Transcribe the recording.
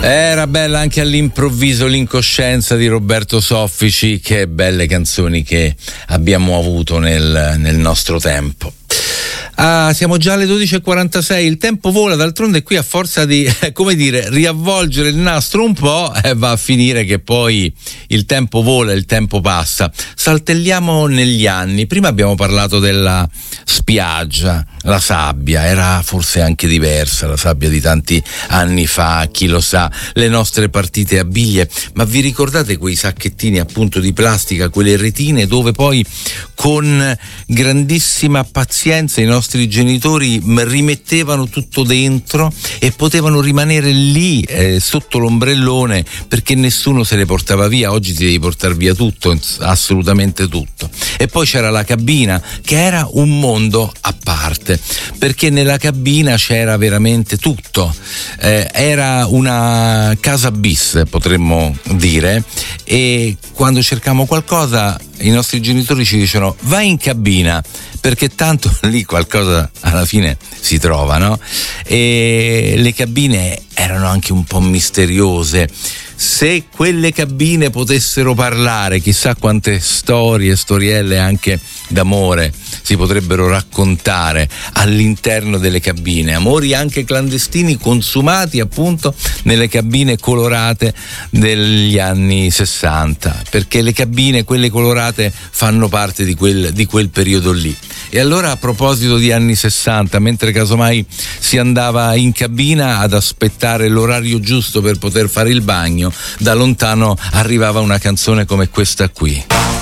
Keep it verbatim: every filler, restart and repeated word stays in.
Era bella anche all'improvviso l'incoscienza di Roberto Soffici. Che belle canzoni che abbiamo avuto nel, nel nostro tempo. Ah, siamo già alle dodici e quarantasei, il tempo vola, d'altronde qui a forza di, eh, come dire, riavvolgere il nastro un po', eh, va a finire che poi il tempo vola, il tempo passa. Saltelliamo negli anni. Prima abbiamo parlato della spiaggia, la sabbia, era forse anche diversa la sabbia di tanti anni fa, chi lo sa, le nostre partite a biglie, ma vi ricordate quei sacchettini appunto di plastica, quelle retine dove poi con grandissima pazienza i nostri genitori rimettevano tutto dentro e potevano rimanere lì eh, sotto l'ombrellone perché nessuno se le portava via. Oggi ti devi portare via tutto, assolutamente tutto. E poi c'era la cabina, che era un mondo a parte, perché nella cabina c'era veramente tutto, eh, era una casa bis, potremmo dire, e quando cercavamo qualcosa i nostri genitori ci dicevano vai in cabina, perché tanto lì qualcosa alla fine si trova, no? E le cabine erano anche un po' misteriose. Se quelle cabine potessero parlare, chissà quante storie, storielle anche d'amore si potrebbero raccontare all'interno delle cabine, amori anche clandestini consumati appunto nelle cabine colorate degli anni sessanta, perché le cabine, quelle colorate, fanno parte di quel, di quel periodo lì. E allora, a proposito di anni sessanta, mentre casomai si andava in cabina ad aspettare l'orario giusto per poter fare il bagno, da lontano arrivava una canzone come questa qui.